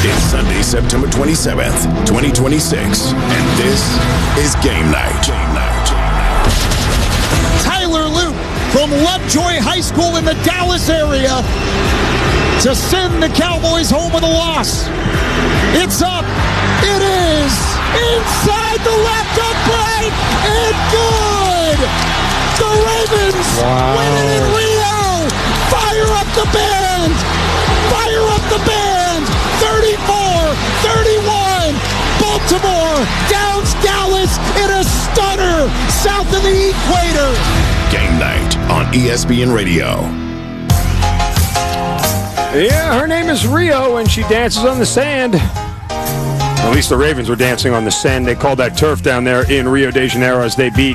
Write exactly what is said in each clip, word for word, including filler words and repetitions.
It's Sunday, September twenty-seventh, twenty twenty-six, and this is Game Night. Game Night. Tyler Loop from Lovejoy High School in the Dallas area to send the Cowboys home with a loss. It's up. It is inside the left upright and good. The Ravens wow. win it in Rio. Fire up the band. Fire up the band. thirty-four thirty-one. Baltimore downs Dallas in a stunner south of the equator. Game Night on E S P N Radio. Yeah, her name is Rio, and she dances on the sand. At least the Ravens were dancing on the sand. They called that turf down there in Rio de Janeiro as they beat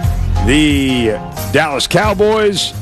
the Dallas Cowboys.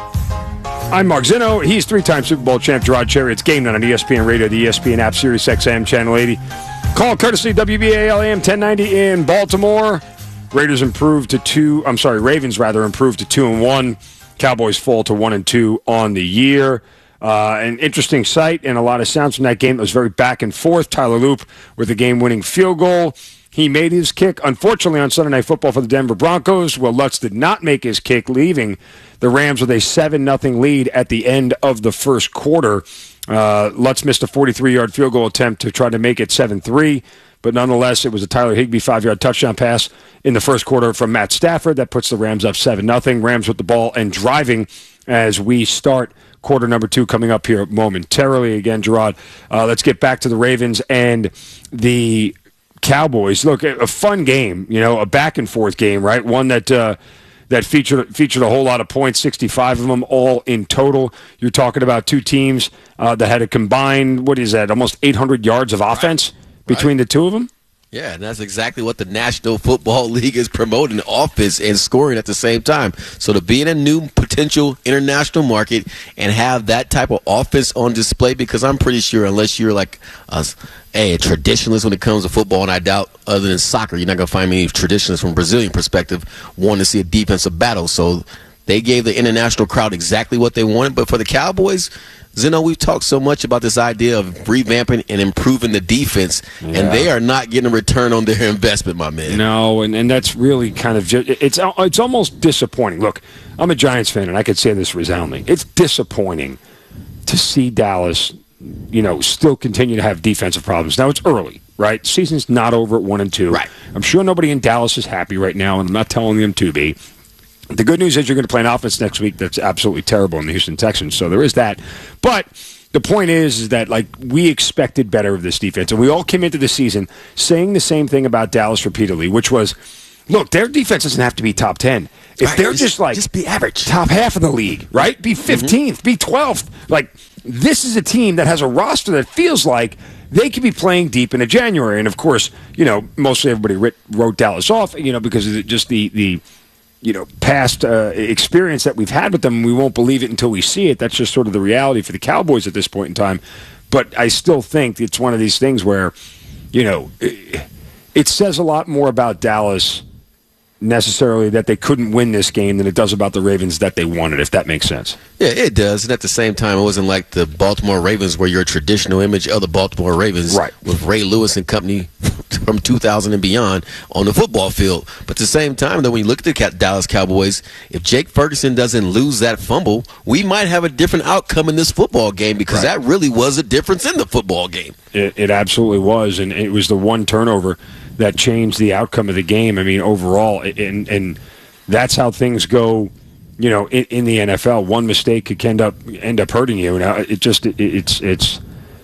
I'm Mark Zinno. He's three-time Super Bowl champ Gerard Cherry. It's Game Night on E S P N Radio, the E S P N app, Sirius X M, Channel eighty. Call courtesy W B A L A M ten ninety in Baltimore. Raiders improved to two. I'm sorry, Ravens rather improved to two and one. Cowboys fall to one and two on the year. Uh, an interesting sight and a lot of sounds from that game that was very back and forth. Tyler Loop with a game-winning field goal. He made his kick, unfortunately, on Sunday Night Football for the Denver Broncos. Will Lutz did not make his kick, leaving the Rams with a seven nothing lead at the end of the first quarter. Uh, Lutz missed a forty-three-yard field goal attempt to try to make it seven three, but nonetheless, it was a Tyler Higbee five-yard touchdown pass in the first quarter from Matt Stafford that puts the Rams up seven nothing. Rams with the ball and driving as we start quarter number two coming up here momentarily. Again, Gerard, uh, let's get back to the Ravens and the Cowboys. Look, a fun game, you know, a back-and-forth game, right? One that uh, that featured featured a whole lot of points, sixty-five of them all in total. You're talking about two teams uh, that had a combined, what is that, almost eight hundred yards of offense right. between right. the two of them? Yeah, and that's exactly what the National Football League is promoting, offense and scoring at the same time. So to be in a new potential international market and have that type of offense on display, because I'm pretty sure unless you're like a, a traditionalist when it comes to football, and I doubt other than soccer, you're not going to find many traditionalists from a Brazilian perspective wanting to see a defensive battle. So they gave the international crowd exactly what they wanted. But for the Cowboys, Zeno, we've talked so much about this idea of revamping and improving the defense, yeah. and they are not getting a return on their investment, my man. No, and, and that's really kind of just, it's it's almost disappointing. Look, I'm a Giants fan, and I could say this resoundingly. It's disappointing to see Dallas, you know, still continue to have defensive problems. Now, it's early, right? Season's not over at one and two. Right. I'm sure nobody in Dallas is happy right now, and I'm not telling them to be. The good news is you're going to play an offense next week that's absolutely terrible in the Houston Texans, so there is that. But the point is, is that like we expected better of this defense, and we all came into the season saying the same thing about Dallas repeatedly, which was, look, their defense doesn't have to be top ten. If right, they're just, just like just be average, top half of the league, right? Be fifteenth, mm-hmm. be twelfth. Like this is a team that has a roster that feels like they could be playing deep into January, and of course, you know, mostly everybody writ, wrote Dallas off, you know, because of the, just the the. you know, past uh, experience that we've had with them. We won't believe it until we see it. That's just sort of the reality for the Cowboys at this point in time. But I still think it's one of these things where, you know, it, it says a lot more about Dallas necessarily that they couldn't win this game than it does about the Ravens that they won it, if that makes sense. Yeah, it does. And at the same time, it wasn't like the Baltimore Ravens were your traditional image of the Baltimore Ravens right. with Ray Lewis and company from two thousand and beyond on the football field. But at the same time, though, when you look at the Dallas Cowboys, if Jake Ferguson doesn't lose that fumble, we might have a different outcome in this football game because right. that really was a difference in the football game. It, it absolutely was, and it was the one turnover that changed the outcome of the game. I mean, overall, and and that's how things go. You know, in, in the N F L, one mistake could end up end up hurting you. Now, it just it, it's it's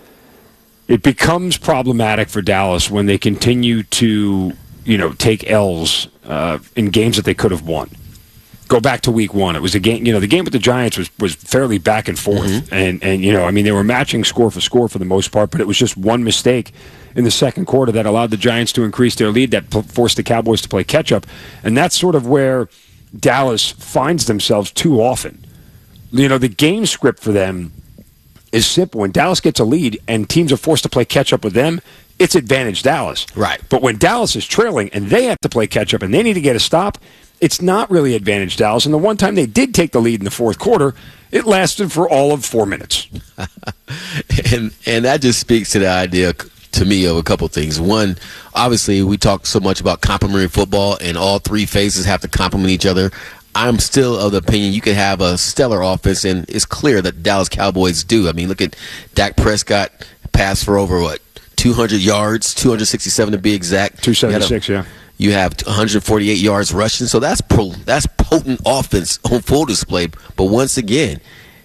it becomes problematic for Dallas when they continue to you know take L's uh, in games that they could have won. Go back to week one. It was a game. You know, the game with the Giants was, was fairly back and forth, mm-hmm. and and you know, I mean, they were matching score for score for the most part, but it was just one mistake in the second quarter that allowed the Giants to increase their lead, that p- forced the Cowboys to play catch up, and that's sort of where Dallas finds themselves too often. You know, the game script for them is simple. When Dallas gets a lead and teams are forced to play catch up with them, it's advantage Dallas. Right. But when Dallas is trailing and they have to play catch up and they need to get a stop, it's not really advantage Dallas. And the one time they did take the lead in the fourth quarter, it lasted for all of four minutes. and and that just speaks to the idea to me of a couple things. One, obviously, we talk so much about complementary football, and all three phases have to complement each other. I'm still of the opinion you could have a stellar offense, and it's clear that the Dallas Cowboys do. I mean, look at Dak Prescott, pass for over, what, two hundred yards, two hundred sixty-seven to be exact. two seventy-six, yeah. You have one hundred forty-eight yards rushing, so that's pro, that's potent offense on full display. But once again,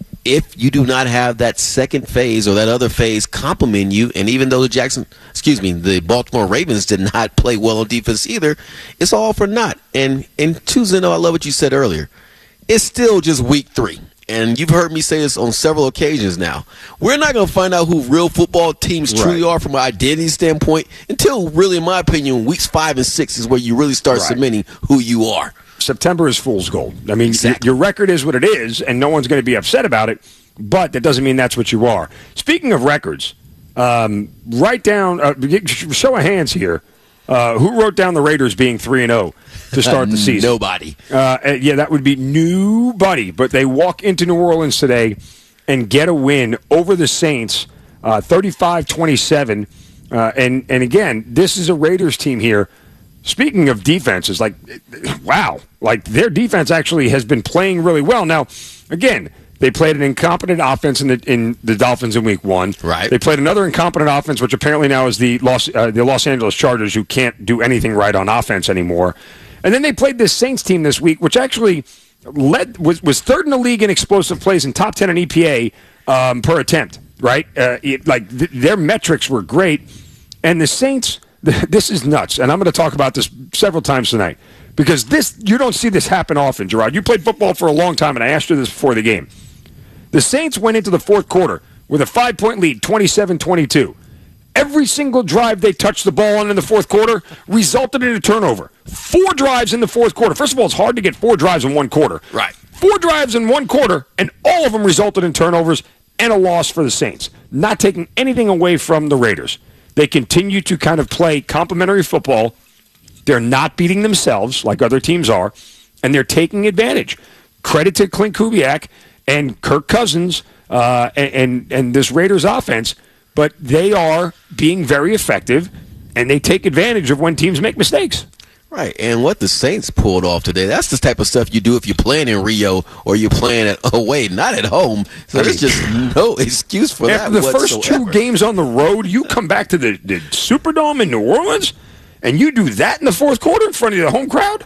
if you do not have that second phase or that other phase complement you, and even though the Jackson, excuse me, the Baltimore Ravens did not play well on defense either, it's all for naught. And and Tuesday, I love what you said earlier. It's still just week three. And you've heard me say this on several occasions now. We're not going to find out who real football teams truly right. are from an identity standpoint until, really, in my opinion, weeks five and six is where you really start right. cementing who you are. September is fool's gold. I mean, exactly. your record is what it is, and no one's going to be upset about it, but that doesn't mean that's what you are. Speaking of records, um, write down, uh, show of hands here. Uh, who wrote down the Raiders being three and oh to start the season? Nobody. Uh, yeah, that would be nobody. But they walk into New Orleans today and get a win over the Saints, uh, thirty-five twenty-seven. Uh, and, and again, this is a Raiders team here. Speaking of defenses, like, wow. Like, their defense actually has been playing really well. Now, again, they played an incompetent offense in the in the Dolphins in week one. Right. They played another incompetent offense, which apparently now is the Los uh, the Los Angeles Chargers, who can't do anything right on offense anymore. And then they played this Saints team this week, which actually led was, was third in the league in explosive plays and top ten in E P A um, per attempt. Right. Uh, it, like th- their metrics were great, and the Saints. Th- this is nuts, and I'm going to talk about this several times tonight because this you don't see this happen often, Gerard. You played football for a long time, and I asked you this before the game. The Saints went into the fourth quarter with a five-point lead, twenty-seven twenty-two. Every single drive they touched the ball on in the fourth quarter resulted in a turnover. Four drives in the fourth quarter. First of all, it's hard to get four drives in one quarter. Right. Four drives in one quarter, and all of them resulted in turnovers and a loss for the Saints. Not taking anything away from the Raiders. They continue to kind of play complementary football. They're not beating themselves like other teams are, and they're taking advantage. Credit to Clint Kubiak and Kirk Cousins uh, and, and and this Raiders offense, but they are being very effective, and they take advantage of when teams make mistakes. Right, and what the Saints pulled off today, that's the type of stuff you do if you're playing in Rio or you're playing at away, not at home. So there's just no excuse for that After the whatsoever. first two games on the road, you come back to the, the Superdome in New Orleans, and you do that in the fourth quarter in front of the home crowd?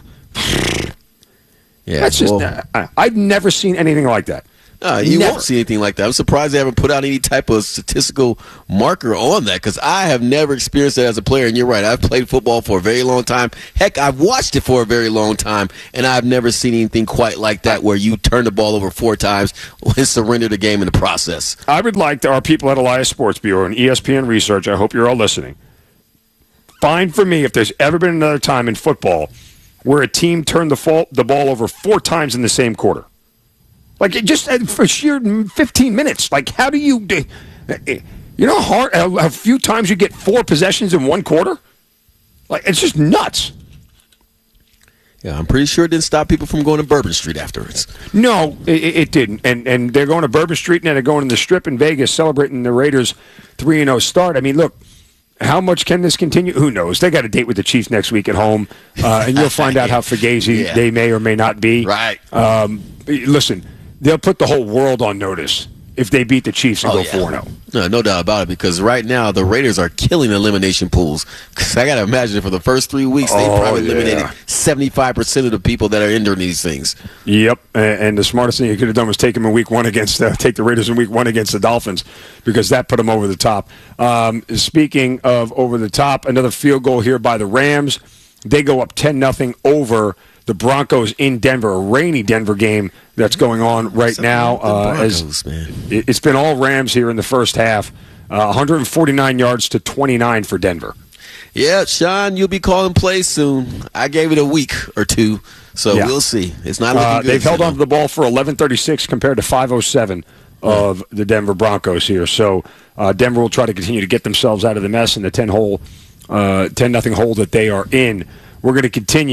Yeah, That's just, well, uh, I've never seen anything like that. Uh, you Never. won't see anything like that. I'm surprised they haven't put out any type of statistical marker on that because I have never experienced that as a player. And you're right. I've played football for a very long time. Heck, I've watched it for a very long time, and I've never seen anything quite like that where you turn the ball over four times and surrender the game in the process. I would like to, our people at Elias Sports Bureau and E S P N Research, I hope you're all listening, find for me if there's ever been another time in football where a team turned the, fall, the ball over four times in the same quarter. Like, it just for sheer fifteen minutes. Like, how do you do? You know how hard, a few times you get four possessions in one quarter? Like, it's just nuts. Yeah, I'm pretty sure it didn't stop people from going to Bourbon Street afterwards. No, it, it didn't. And and they're going to Bourbon Street, and then they're going to the Strip in Vegas celebrating the Raiders' three and oh start. I mean, look, how much can this continue? Who knows? They got a date with the Chiefs next week at home, uh, and you'll find out how fugazi yeah. they may or may not be. Right. Um, listen. They'll put the whole world on notice if they beat the Chiefs and oh, go yeah. four and oh. No, no doubt about it, because right now the Raiders are killing elimination pools. Because I got to imagine for the first three weeks, they oh, probably yeah. eliminated seventy-five percent of the people that are entering these things. Yep, and the smartest thing you could have done was take them in week one against, uh, take the Raiders in week one against the Dolphins, because that put them over the top. Um, speaking of over the top, another field goal here by the Rams. They go up ten nothing over the Broncos in Denver, a rainy Denver game that's going on right now. Uh, Broncos, as man. It's been all Rams here in the first half. Uh, one hundred forty-nine yards to twenty-nine for Denver. Yeah, Sean, you'll be calling plays soon. I gave it a week or two, so yeah. we'll see. It's not looking uh, good. They've held them. on to the ball for eleven thirty-six compared to five oh seven of yeah. the Denver Broncos here. So uh, Denver will try to continue to get themselves out of the mess in the ten hole, uh, ten nothing hole that they are in. We're going to continue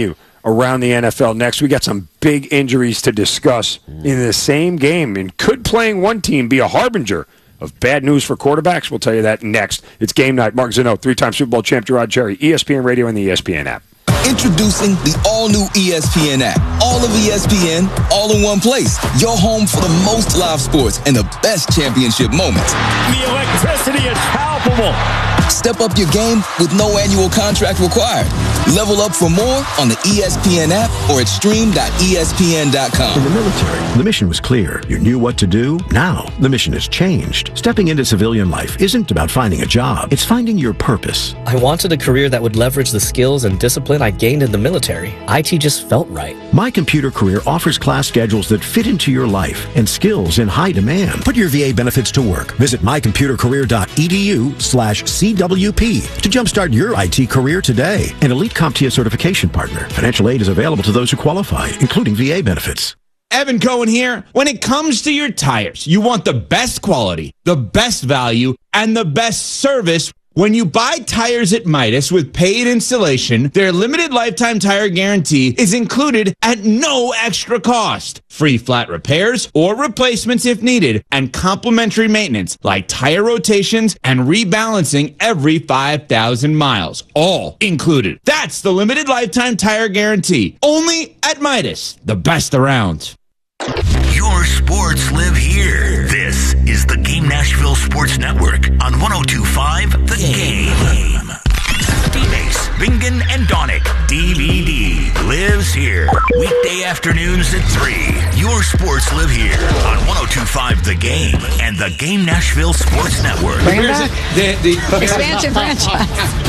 around the N F L next. We got some big injuries to discuss in the same game. And could playing one team be a harbinger of bad news for quarterbacks? We'll tell you that next. It's game night. Mark Zeno, three-time Super Bowl champ Gerard Cherry, E S P N Radio and the E S P N app. Introducing the all-new E S P N app. All of E S P N, all in one place. Your home for the most live sports and the best championship moments. The electricity is palpable. Step up your game with no annual contract required. Level up for more on the E S P N app or at stream dot E S P N dot com. In the military, the mission was clear. You knew what to do. Now, the mission has changed. Stepping into civilian life isn't about finding a job. It's finding your purpose. I wanted a career that would leverage the skills and discipline I gained in the military. I T just felt right. My Computer Career offers class schedules that fit into your life and skills in high demand. Put your V A benefits to work. Visit my computer career dot e d u slash C W P to jumpstart your I T career today. An elite CompTIA certification partner. Financial aid is available to those who qualify, including V A benefits. Evan Cohen here. When it comes to your tires, you want the best quality, the best value, and the best service. When you buy tires at Midas with paid installation, their limited lifetime tire guarantee is included at no extra cost. Free flat repairs or replacements if needed, and complimentary maintenance like tire rotations and rebalancing every five thousand miles. All included. That's the limited lifetime tire guarantee. Only at Midas, the best around. Your sports live here. This is the Game Nashville Sports Network on one oh two point five The Game. D-Base, Bingen, and Donick, D V D, lives here. Weekday afternoons at three. Your sports live here on one oh two point five The Game and the Game Nashville Sports Network. Bring it back. The, the, Expansion franchise.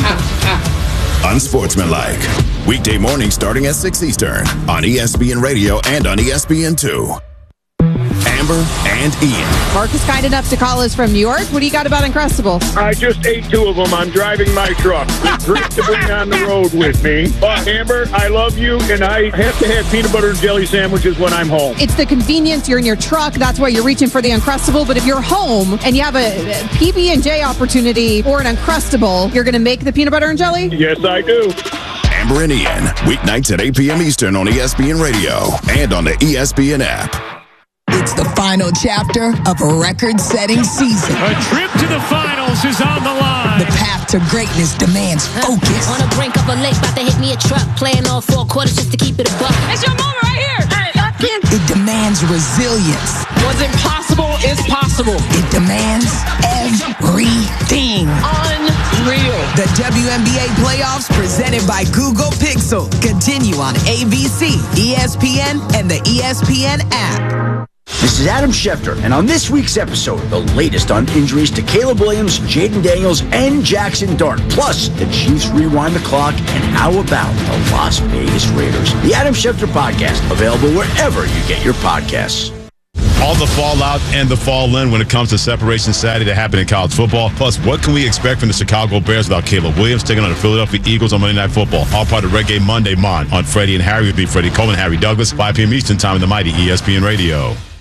Unsportsmanlike. Weekday morning starting at six Eastern on E S P N Radio and on E S P N two. Amber and Ian. Mark is kind enough to call us from New York. What do you got about Uncrustables? I just ate two of them. I'm driving my truck. It's great to bring on the road with me. But, Amber, I love you, and I have to have peanut butter and jelly sandwiches when I'm home. It's the convenience. You're in your truck. That's why you're reaching for the Uncrustable. But if you're home and you have a P B and J opportunity or an Uncrustable, you're going to make the peanut butter and jelly? Yes, I do. Amber and Ian, weeknights at eight p.m. Eastern on E S P N Radio and on the E S P N app. It's the final chapter of a record-setting season. A trip to the finals is on the line. The path to greatness demands focus. On the brink of a lake, about to hit me a truck. Playing all four quarters just to keep it a buck. It's your moment right here. Hey, I can't. It demands resilience. What's impossible is possible. It demands everything. Unreal. The W N B A playoffs presented by Google Pixel continue on A B C, E S P N, and the E S P N app. This is Adam Schefter, and on this week's episode, the latest on injuries to Caleb Williams, Jaden Daniels, and Jackson Dart. Plus, the Chiefs rewind the clock, and how about the Las Vegas Raiders? The Adam Schefter Podcast, available wherever you get your podcasts. All the fallout and the fall in when it comes to Separation Saturday that happened in college football. Plus, what can we expect from the Chicago Bears without Caleb Williams taking on the Philadelphia Eagles on Monday Night Football? All part of Reggae Monday Mon on Freddie and Harry with me, Freddie Coleman, Harry Douglas, five p.m. Eastern Time in the mighty E S P N Radio.